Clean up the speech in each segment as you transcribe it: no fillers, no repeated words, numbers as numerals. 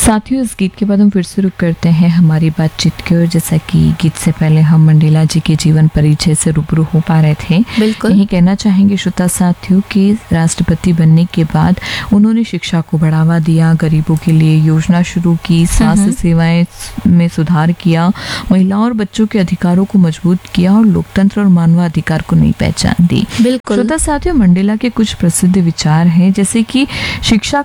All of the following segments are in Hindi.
साथियों, इस गीत के बाद हम फिर से रुक करते हैं हमारी बातचीत की ओर। जैसा कि गीत से पहले हम मंडेला जी के जीवन परिचय से रूबरू हो पा रहे थे। बिल्कुल। यही कहना चाहेंगे श्रोता साथियों कि राष्ट्रपति बनने के बाद उन्होंने शिक्षा को बढ़ावा दिया, गरीबों के लिए योजना शुरू की, स्वास्थ्य सेवाएं में सुधार किया, महिलाओं और बच्चों के अधिकारों को मजबूत किया और लोकतंत्र और मानवाधिकार को नई पहचान दी। बिल्कुल। श्रोता साथियों, मंडेला के कुछ प्रसिद्ध विचार हैं, जैसे कि शिक्षा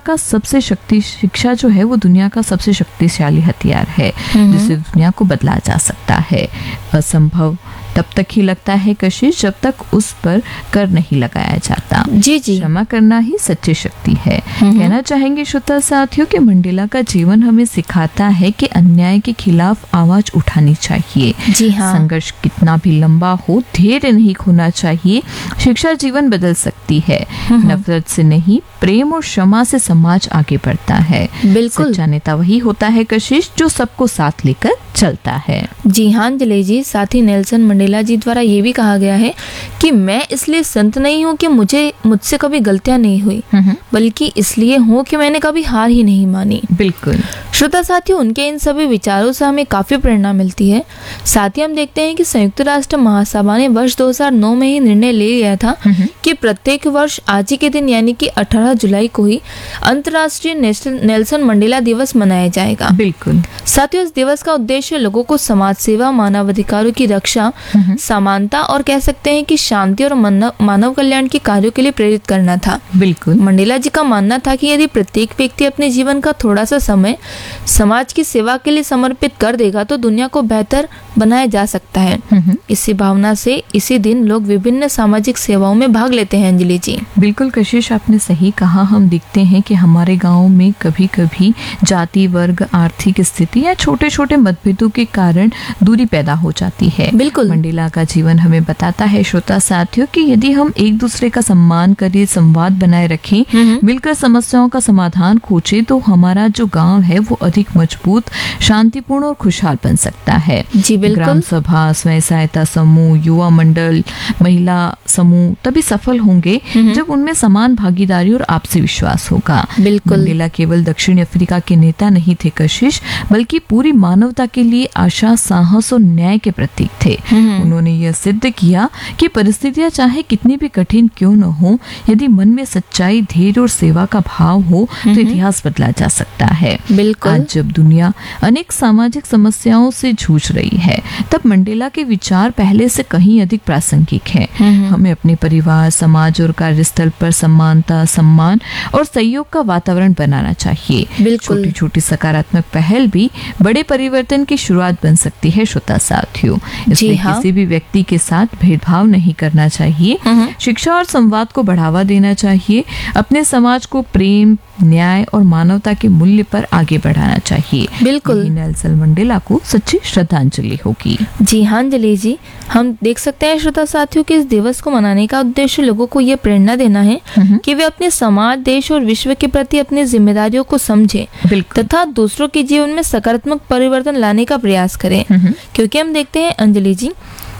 जो है वो दुनिया का सबसे शक्तिशाली हथियार है जिससे दुनिया को बदला जा सकता है। असंभव तब तक ही लगता है कशिश जब तक उस पर कर नहीं लगाया जाता। जी जी। क्षमा करना ही सच्ची शक्ति है। कहना चाहेंगे श्रोता साथियों कि मंडेला का जीवन हमें सिखाता है कि अन्याय के खिलाफ आवाज उठानी चाहिए। जी हाँ। संघर्ष कितना भी लंबा हो, धैर्य नहीं खोना चाहिए। शिक्षा जीवन बदल सकती है। नफरत से नहीं, प्रेम और क्षमा से समाज आगे बढ़ता है। बिल्कुल। सच्चा नेता वही होता है कशिश जो सबको साथ लेकर चलता है। जी हाँ अंजलि जी, साथ ही नेल्सन मंडेला जी द्वारा ये भी कहा गया है कि मैं इसलिए संत नहीं हूँ कि मुझसे कभी गलतियां नहीं हुई, बल्कि इसलिए हूँ कि मैंने कभी हार ही नहीं मानी। बिल्कुल। श्रोता साथियों, उनके इन सभी विचारों से हमें काफी प्रेरणा मिलती है। साथ ही हम देखते हैं कि संयुक्त राष्ट्र महासभा ने वर्ष 2009 में ही निर्णय ले लिया था कि प्रत्येक वर्ष आज ही के दिन यानी कि 18 जुलाई को ही अंतर्राष्ट्रीय नेल्सन मंडेला दिवस मनाया जाएगा। बिल्कुल। साथियों, इस दिवस का उद्देश्य लोगों को समाज सेवा, मानवाधिकारों की रक्षा, समानता और कह सकते हैं कि शांति और मानव कल्याण के कार्यों के लिए प्रेरित करना था। बिल्कुल। मंडेला जी का मानना था कि यदि प्रत्येक व्यक्ति अपने जीवन का थोड़ा सा समय समाज की सेवा के लिए समर्पित कर देगा तो दुनिया को बेहतर बनाया जा सकता है। इसी भावना से इसी दिन लोग विभिन्न सामाजिक सेवाओं में भाग लेते हैं। अंजलि जी। बिल्कुल कशिश, आपने सही कहा। हम देखते हैं कि हमारे गाँव में कभी कभी जाति, वर्ग, आर्थिक स्थिति या छोटे छोटे मतभेदों के कारण दूरी पैदा हो जाती है। बिल्कुल। मंडेला का जीवन हमें बताता है श्रोता साथियों कि यदि हम एक दूसरे का सम्मान करें, संवाद बनाए रखें, मिलकर समस्याओं का समाधान खोजें, तो हमारा जो गांव है वो अधिक मजबूत, शांतिपूर्ण और खुशहाल बन सकता है। जी बिल्कुल। ग्राम सभा, स्वयं सहायता समूह, युवा मंडल, महिला समूह तभी सफल होंगे जब उनमें समान भागीदारी और आपसी विश्वास होगा। बिल्कुल। मंडेला केवल दक्षिण अफ्रीका के नेता नहीं थे कशिश, बल्कि पूरी मानवता के लिए आशा, साहस और न्याय के प्रतीक थे। उन्होंने यह सिद्ध किया कि परिस्थितियां चाहे कितनी भी कठिन क्यों न हो, यदि मन में सच्चाई, धैर्य और सेवा का भाव हो तो इतिहास बदला जा सकता है। बिल्कुल। आज जब दुनिया अनेक सामाजिक समस्याओं से जूझ रही है, तब मंडेला के विचार पहले से कहीं अधिक प्रासंगिक हैं। हमें अपने परिवार, समाज और कार्यस्थल पर समानता, सम्मान और सहयोग का वातावरण बनाना चाहिए। बिल्कुल। छोटी छोटी सकारात्मक पहल भी बड़े परिवर्तन की शुरुआत बन सकती है श्रोता साथियों। इसलिए किसी भी व्यक्ति के साथ भेदभाव नहीं करना चाहिए। शिक्षा और संवाद को बढ़ावा देना चाहिए। अपने समाज को प्रेम, न्याय और मानवता के मूल्य पर आगे बढ़ाना चाहिए। बिल्कुल। यही नेल्सन मंडेला को सच्ची श्रद्धांजलि होगी। जी हाँ अंजलि जी, हम देख सकते हैं श्रोता साथियों कि इस दिवस को मनाने का उद्देश्य लोगों को ये प्रेरणा देना है कि वे अपने समाज, देश और विश्व के प्रति अपनी जिम्मेदारियों को समझें तथा दूसरों के जीवन में सकारात्मक परिवर्तन लाने का प्रयास करें। क्योंकि हम देखते हैं अंजलि जी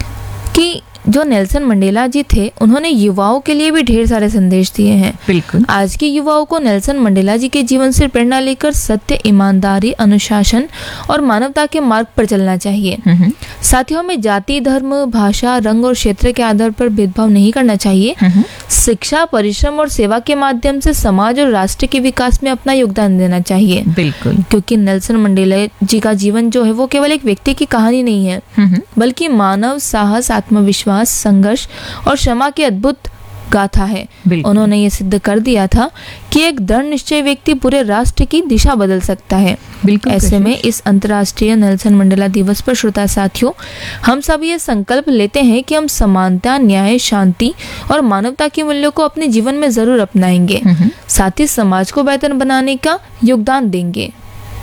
कि जो नेल्सन मंडेला जी थे, उन्होंने युवाओं के लिए भी ढेर सारे संदेश दिए हैं। बिल्कुल। आज के युवाओं को नेल्सन मंडेला जी के जीवन से प्रेरणा लेकर सत्य, ईमानदारी, अनुशासन और मानवता के मार्ग पर चलना चाहिए। साथियों, में जाति, धर्म, भाषा, रंग और क्षेत्र के आधार पर भेदभाव नहीं करना चाहिए। शिक्षा, परिश्रम और सेवा के माध्यम से समाज और राष्ट्र के विकास में अपना योगदान देना चाहिए। बिल्कुल। क्योंकि नेल्सन मंडेला जी का जीवन जो है वो केवल एक व्यक्ति की कहानी नहीं है, बल्कि मानव साहस, आत्मविश्वास, संघर्ष और क्षमा की अद्भुत गाथा है। उन्होंने ये सिद्ध कर दिया था कि एक दृढ़ निश्चय व्यक्ति पूरे राष्ट्र की दिशा बदल सकता है। ऐसे में इस अंतर्राष्ट्रीय नेल्सन मंडेला दिवस पर श्रोता साथियों, हम सब ये संकल्प लेते हैं कि हम समानता, न्याय, शांति और मानवता के मूल्यों को अपने जीवन में जरूर अपनाएंगे, साथ ही समाज को बेहतर बनाने का योगदान देंगे।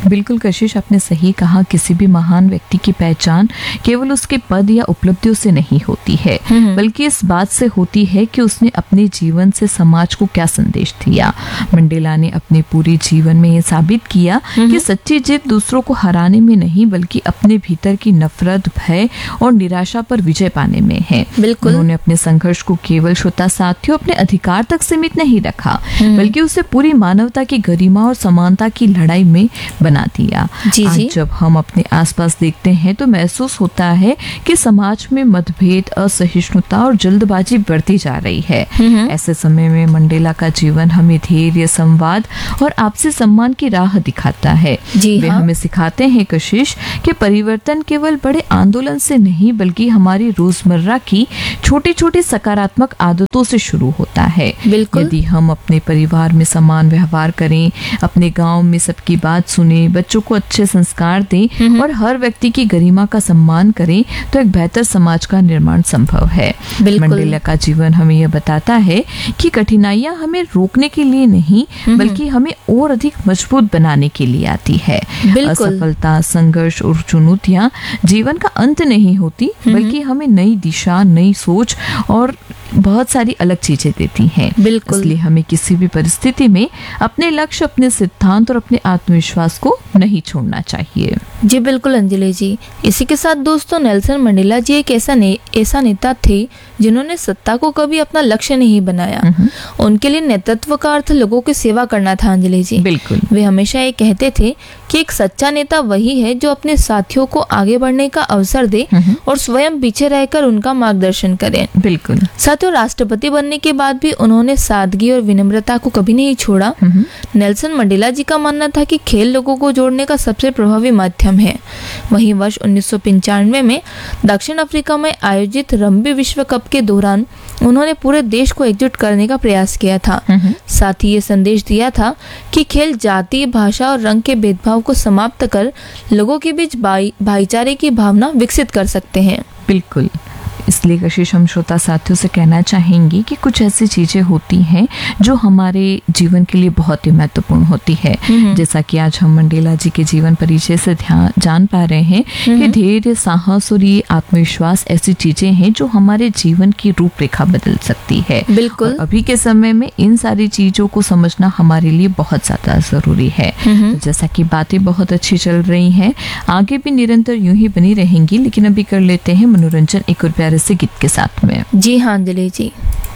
बिल्कुल कशिश, आपने सही कहा। किसी भी महान व्यक्ति की पहचान केवल उसके पद या उपलब्धियों से नहीं होती है, बल्कि इस बात से होती है कि उसने अपने जीवन से समाज को क्या संदेश दिया। मंडेला ने अपने पूरे जीवन में ये साबित किया कि सच्ची जीत दूसरों को हराने में नहीं, बल्कि अपने भीतर की नफरत, भय और निराशा पर विजय पाने में है। बिल्कुल। उन्होंने अपने संघर्ष को केवल श्रोता साथियों अपने अधिकार तक सीमित नहीं रखा, बल्कि उसे पूरी मानवता की गरिमा और समानता की लड़ाई में बना दिया। आज जब हम अपने आसपास देखते हैं तो महसूस होता है कि समाज में मतभेद, असहिष्णुता और जल्दबाजी बढ़ती जा रही है। ऐसे समय में मंडेला का जीवन हमें धैर्य, संवाद और आपसी सम्मान की राह दिखाता है। वे हमें सिखाते हैं कशिश कि परिवर्तन केवल बड़े आंदोलन से नहीं, बल्कि हमारी रोजमर्रा की छोटी छोटी सकारात्मक आदतों से शुरू होता है। यदि हम अपने परिवार में समान व्यवहार करें, अपने गांव में सबकी बात सुने, बच्चों को अच्छे संस्कार दें और हर व्यक्ति की गरिमा का सम्मान करें, तो एक बेहतर समाज का निर्माण संभव है। मंडेला का जीवन हमें यह बताता है कि कठिनाइयां हमें रोकने के लिए नहीं, बल्कि हमें और अधिक मजबूत बनाने के लिए आती है। असफलता, संघर्ष और चुनौतियां जीवन का अंत नहीं होती, बल्कि हमें नई दिशा, नई सोच और बहुत सारी अलग चीजें देती हैं। इसलिए हमें किसी भी परिस्थिति में अपने लक्ष्य, अपने सिद्धांत और अपने आत्मविश्वास को नहीं छोड़ना चाहिए। जी बिल्कुल अंजलि जी। इसी के साथ दोस्तों, नेल्सन मंडेला जी एक ऐसा नेता थे जिन्होंने सत्ता को कभी अपना लक्ष्य नहीं बनाया। उनके लिए नेतृत्व का अर्थ लोगों की सेवा करना था। अंजलि जी, बिल्कुल। वे हमेशा ये कहते थे कि एक सच्चा नेता वही है जो अपने साथियों को आगे बढ़ने का अवसर दे और स्वयं पीछे रहकर उनका मार्गदर्शन करे। बिल्कुल। साथियों, राष्ट्रपति बनने के बाद भी उन्होंने सादगी और विनम्रता को कभी नहीं छोड़ा। नेल्सन मंडेला जी का मानना था कि खेल लोगों को जोड़ने का सबसे प्रभावी माध्यम है। वहीं वर्ष 1995 में दक्षिण अफ्रीका में आयोजित रग्बी विश्व कप के दौरान उन्होंने पूरे देश को एकजुट करने का प्रयास किया था। साथ ही ये संदेश दिया था कि खेल जाति, भाषा और रंग के भेदभाव को समाप्त कर लोगों के बीच भाईचारे की भावना विकसित कर सकते हैं। बिल्कुल। इसलिए कशिश, हम श्रोता साथियों से कहना चाहेंगे कि कुछ ऐसी चीजें होती हैं जो हमारे जीवन के लिए बहुत ही महत्वपूर्ण होती है। जैसा कि आज हम मंडेला जी के जीवन परिचय से जान पा रहे हैं कि धैर्य, साहस और ये आत्मविश्वास ऐसी चीजें हैं जो हमारे जीवन की रूपरेखा बदल सकती है। बिल्कुल। अभी के समय में इन सारी चीजों को समझना हमारे लिए बहुत ज्यादा जरूरी है। तो जैसा कि बातें बहुत अच्छी चल रही हैं, आगे भी निरंतर यूं ही बनी रहेंगी, लेकिन अभी कर लेते हैं मनोरंजन एक और प्यारे से गीत के साथ में। जी हाँ अंजलि जी।